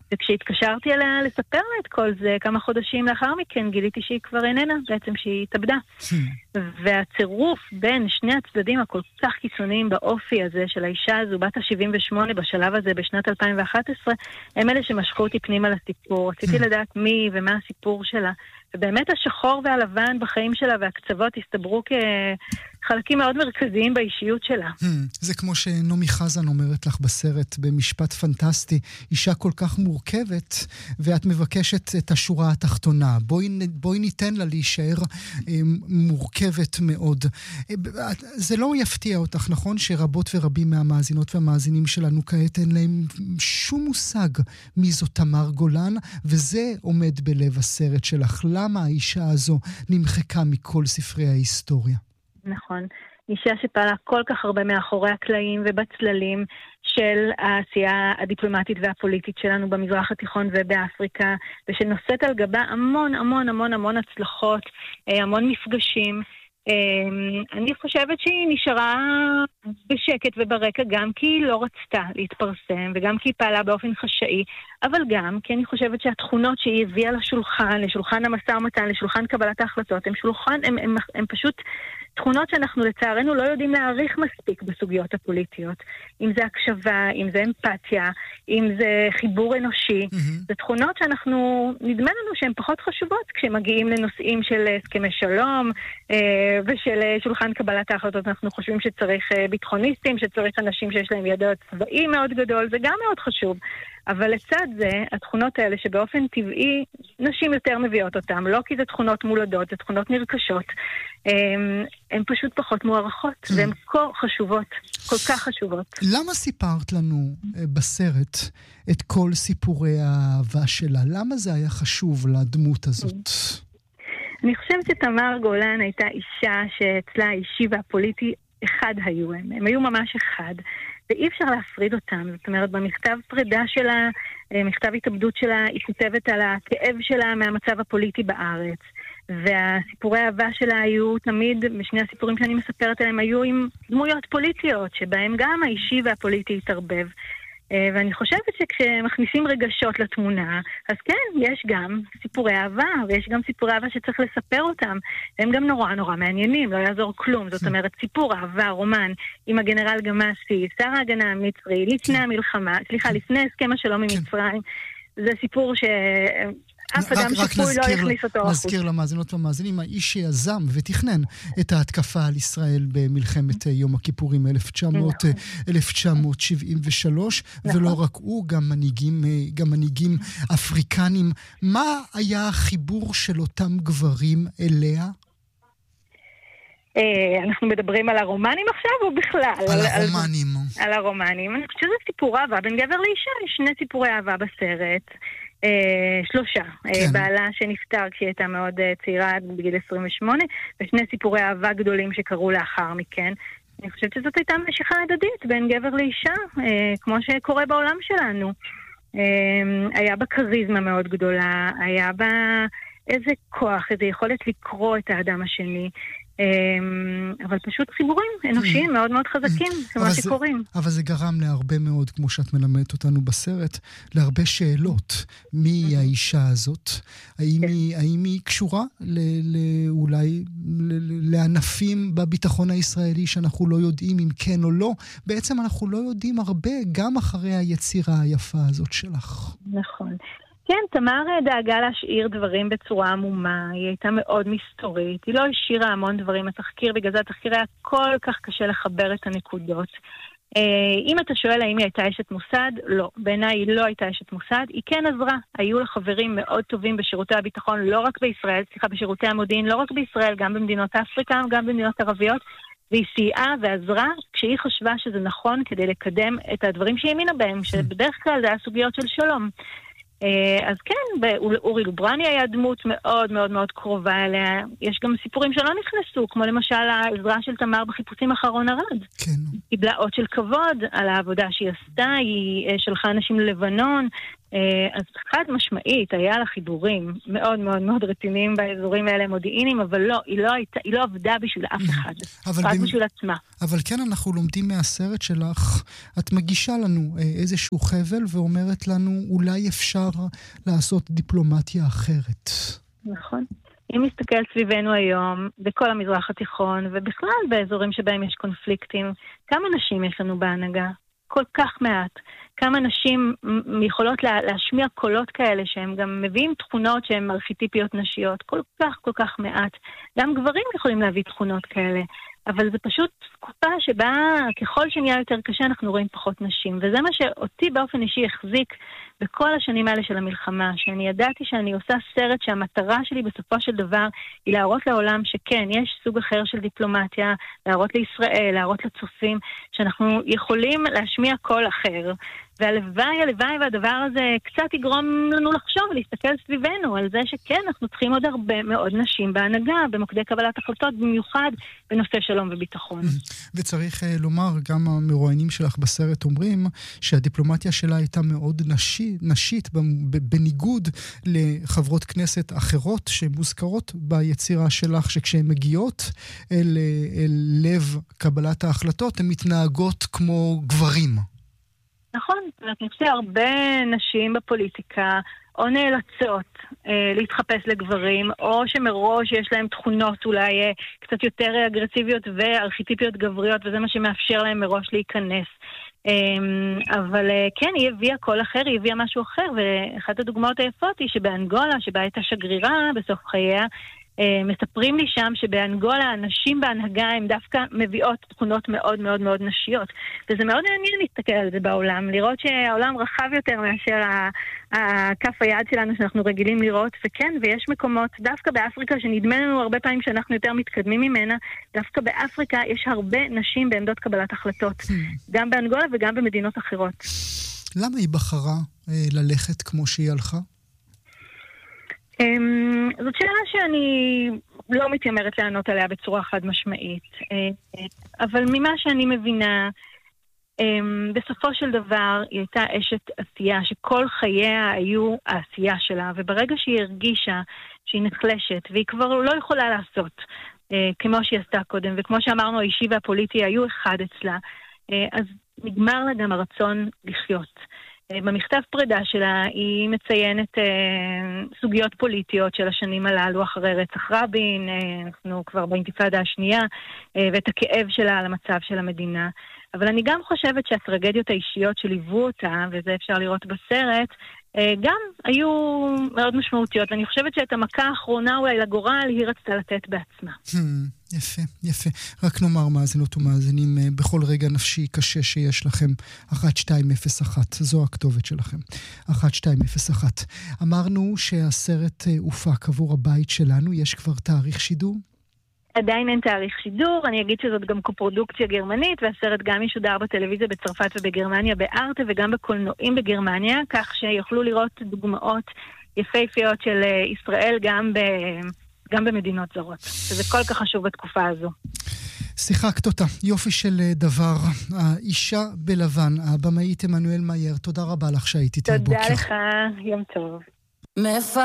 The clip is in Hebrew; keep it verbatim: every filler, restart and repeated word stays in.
וכשהתקשרתי אליה לספר לה את כל זה, כמה חודשים לאחר מכן גיליתי שהיא כבר איננה, בעצם שהיא התאבדה. והצירוף בין שני הצדדים הכל כך קיצוניים באופי הזה של האישה הזו, בת ה-שבעים ושמונה בשלב הזה בשנת אלפיים ואחת עשרה, הם אלה שמשכו אותי פנימה לסיפור. רציתי לדעת מי ומה הסיפור שלה. ובאמת השחור והלבן בחיים שלה והקצוות הסתברו כחלקים מאוד מרכזיים באישיות שלה. זה כמו שנעמי חזן אומרת לך בסרט, במשפט פנטסטי, אישה כל כך מורכבת, ואת מבקשת את השורה התחתונה. בואי, בואי ניתן לה להישאר מורכבת מאוד. זה לא יפתיע אותך, נכון? שרבות ורבים מהמאזינות והמאזינים שלנו כעת אין להם שום מושג מי זו תמר גולן, וזה עומד בלב הסרט שלך. למה האישה הזו נמחקה מכל ספרי ההיסטוריה? נכון. אישה שפעלה כל כך הרבה מאחורי הקלעים ובצללים של העשייה הדיפלומטית והפוליטית שלנו במזרח התיכון ובאפריקה, ושנושאת על גבה המון המון המון המון הצלחות, המון מפגשים. אני חושבת שהיא נשארה בשקט וברקע גם כי היא לא רצתה להתפרסם וגם כי היא פעלה באופן חשאי, אבל גם כי אני חושבת שהתכונות שהיא הביאה לשולחן, לשולחן המשא ומתן, לשולחן קבלת ההחלטות, הם שולחן, הם, הם, הם פשוט תכונות שאנחנו לצערנו לא יודעים להעריך מספיק בסוגיות הפוליטיות. אם זה הקשבה, אם זה אמפתיה, אם זה חיבור אנושי. Mm-hmm. זה תכונות שאנחנו, נדמה לנו שהן פחות חשובות כשמגיעים לנושאים של הסכמי שלום אה, ושל שולחן קבלת ההחלטות. אנחנו חושבים שצריך אה, ביטחוניסטים, שצריך אנשים שיש להם ידע צבאי מאוד גדול, זה גם מאוד חשוב. אבל לצד זה, התכונות האלה שבאופן טבעי נשים יותר מביאות אותן, לא כי זה תכונות מולדות, זה תכונות נרכשות, הן פשוט פחות מוערכות, והן כה חשובות, כל כך חשובות. למה סיפרת לנו בסרט את כל סיפורי האהבה שלה? למה זה היה חשוב לדמות הזאת? אני חושבת שתמר גולן הייתה אישה שאצלה האישי והפוליטי אחד היו הם, הם היו ממש אחד. ואי אפשר להפריד אותם. זאת אומרת, במכתב פרידה שלה, מכתב התאבדות שלה, היא כותבת על הכאב שלה מהמצב הפוליטי בארץ. והסיפורי האהבה שלה היו תמיד, בשני הסיפורים שאני מספרת עליהם, היו עם דמויות פוליטיות, שבהם גם האישי והפוליטי התערבב. ואני חושבת שכשמכניסים רגשות לתמונה, אז כן, יש גם סיפורי אהבה, ויש גם סיפורי אהבה שצריך לספר אותם. הם גם נורא נורא מעניינים, לא יעזור כלום. זאת אומרת, סיפור אהבה, רומן, עם הגנרל גמאסי, שר ההגנה המצרי, לפני המלחמה, סליחה, לפני הסכם השלום עם מצרים, זה סיפור ש... אף אדם שפוי לא יכניס אותו החוץ. נזכיר למאזינות והמאזינים, האיש שיזם ותכנן את ההתקפה על ישראל במלחמת יום הכיפורים אלף תשע מאות שבעים ושלוש, ולא רק הוא, גם מנהיגים, גם מנהיגים אפריקנים. מה היה החיבור של אותם גברים אליה? אנחנו מדברים על הרומנים עכשיו או בכלל? על הרומנים. על הרומנים. אני חושבת שזה סיפור אהבה בין גבר לאישה. יש שני סיפורי אהבה בסרט. אה, שלושה. כן. אה, בעלה שנפטר כשהיא הייתה מאוד אה, צעירה בגיל עשרים ושמונה, ושני סיפורי אהבה גדולים שקרו לאחר מכן. אני חושבת שזאת הייתה משיכה הדדית בין גבר לאישה, אה, כמו שקורה בעולם שלנו. אה, היה בה קריזמה מאוד גדולה, היה בה איזה כוח, איזו יכולת לקרוא את האדם השני. אבל פשוט חיבורים אנושיים מאוד מאוד חזקים, זה מה שקוראים. אבל זה גרם להרבה מאוד, כמו שאת מלמדת אותנו בסרט, להרבה שאלות. מי היא האישה הזאת? האם היא קשורה אולי לענפים בביטחון הישראלי שאנחנו לא יודעים אם כן או לא? בעצם אנחנו לא יודעים הרבה, גם אחרי היצירה היפה הזאת שלך. נכון. כן, תמר דאגה להשאיר דברים בצורה עמומה, היא הייתה מאוד מסתורית, היא לא השאירה המון דברים לתחקיר, בגלל זה התחקיר היה כל כך קשה לחבר את הנקודות. אם אתה שואל האם היא הייתה אשת מוסד, לא. בעיניי היא לא הייתה אשת מוסד, היא כן עזרה. היו לה חברים מאוד טובים בשירותי הביטחון, לא רק בישראל, סליחה, בשירותי המודיעין, לא רק בישראל, גם במדינות אפריקה, גם במדינות ערביות, והיא סייעה ועזרה כשהיא חשבה שזה נכון כדי לקדם את הדברים שהיא האמינה בהם, שבדרך כלל זה היה סוגיות של שלום. אז כן, אורי לוברני היה דמות מאוד מאוד מאוד קרובה אליה. יש גם סיפורים שלא נכנסו, כמו למשל העזרה של תמר בחיפושים אחרון ארד. כן. היא קיבלה אות של כבוד על העבודה שהיא עשתה, היא שלחה אנשים ללבנון, אז חד משמעית, היה לה חיבורים מאוד מאוד מאוד רציניים באזורים האלה, מודיעיניים, אבל לא, היא לא, הייתה, היא לא עבדה בשביל אף אחד, רק במ... בשביל עצמה. אבל כן, אנחנו לומדים מהסרט שלך, את מגישה לנו איזשהו חבל ואומרת לנו, אולי אפשר לעשות דיפלומטיה אחרת. נכון. אם נסתכל סביבנו היום, בכל המזרח התיכון, ובכלל באזורים שבהם יש קונפליקטים, כמה נשים יש לנו בהנהגה? כל כך מעט. כמה נשים יכולות לה, להשמיע קולות כאלה שהם גם מביאים תכונות שהן ארכיטיפיות נשיות. כל כך, כל כך מעט. גם גברים יכולים להביא תכונות כאלה. אבל זה פשוט תקופה שבה ככל שנהיה יותר קשה אנחנו רואים פחות נשים. וזה מה שאותי באופן אישי החזיק בכל השנים האלה של המלחמה. שאני ידעתי שאני עושה סרט שהמטרה שלי בסופו של דבר היא להראות לעולם שכן, יש סוג אחר של דיפלומטיה, להראות לישראל, להראות לצופים, שאנחנו יכולים להשמיע קול אחר. והלוואי, הלוואי, והדבר הזה קצת יגרום לנו לחשוב ולהסתכל סביבנו על זה שכן, אנחנו צריכים עוד הרבה מאוד נשים בהנהגה, במוקדי קבלת החלטות, במיוחד בנושא שלום וביטחון. וצריך לומר, גם המרואיינים שלך בסרט אומרים שהדיפלומטיה שלה הייתה מאוד נשי, נשית, בניגוד לחברות כנסת אחרות שמוזכרות ביצירה שלך, שכשהן מגיעות אל, אל לב קבלת ההחלטות, הן מתנהגות כמו גברים. נכון, אני חושב הרבה נשים בפוליטיקה או נאלצות אה, להתחפש לגברים, או שמראש יש להם תכונות אולי אה, קצת יותר אגרסיביות וארכיטיפיות גבריות, וזה מה שמאפשר להם מראש להיכנס. אה, אבל אה, כן, היא הביאה קול אחר, היא הביאה משהו אחר, ואחת הדוגמאות היפות היא שבאנגולה, שבה הייתה שגרירה בסוף חייה, מספרים לי שם שבאנגולה הנשים בהנהגה הן דווקא מביאות תכונות מאוד מאוד מאוד נשיות. וזה מאוד מעניין להסתכל על זה בעולם, לראות שהעולם רחב יותר מאשר הכף היד שלנו שאנחנו רגילים לראות, וכן, ויש מקומות, דווקא באפריקה, שנדמה לנו הרבה פעמים שאנחנו יותר מתקדמים ממנה, דווקא באפריקה יש הרבה נשים בעמדות קבלת החלטות, גם באנגולה וגם במדינות אחרות. למה היא בחרה ללכת כמו שהיא הלכה? Um, זאת שאלה שאני לא מתיימרת לענות עליה בצורה חד משמעית, uh, אבל ממה שאני מבינה, um, בסופו של דבר היא הייתה אשת עשייה שכל חייה היו העשייה שלה, וברגע שהיא הרגישה שהיא נחלשת והיא כבר לא יכולה לעשות uh, כמו שהיא עשתה קודם, וכמו שאמרנו האישי והפוליטי היו אחד אצלה, uh, אז נגמר לה גם הרצון לחיות. במכתב פרידה שלה היא מציינת אה, סוגיות פוליטיות של השנים הללו אחרי רצח רבין, אה, אנחנו כבר באינתיפאדה השנייה, אה, ואת הכאב שלה על המצב של המדינה. אבל אני גם חושבת שהטרגדיות האישיות שליוו אותה, וזה אפשר לראות בסרט, אה, גם היו מאוד משמעותיות. ואני חושבת שאת המכה האחרונה אולי לגורל היא רצתה לתת בעצמה. יפה, יפה. רק נאמר מאזינות ומאזינים, בכל רגע נפשי קשה שיש לכם, אחת שתיים אפס אחת, זו הכתובת שלכם, אחת שתיים אפס אחת. אמרנו שהסרט הופק עבור הבית שלנו, יש כבר תאריך שידור? עדיין אין תאריך שידור, אני אגיד שזאת גם קופרודוקציה גרמנית, והסרט גם ישודר בטלוויזיה בצרפת ובגרמניה בארטה, וגם בקולנועים בגרמניה, כך שיוכלו לראות דוגמאות יפהפיות של ישראל גם ב... גם במדינות זרות, שזה כל כך חשוב בתקופה הזו. שיחקת אותה, יופי של דבר. האישה בלבן, הבמאית עמנואל מאייר, תודה רבה לך שהיית איתי הבוקר. תודה לך, יום טוב.